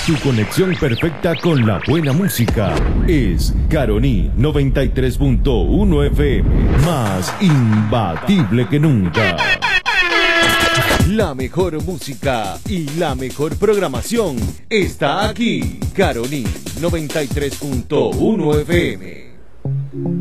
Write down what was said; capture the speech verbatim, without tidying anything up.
Tu conexión perfecta con la buena música es Caroní noventa y tres punto uno F M, más imbatible que nunca. La mejor música y la mejor programación está aquí. Caroní noventa y tres punto uno F M.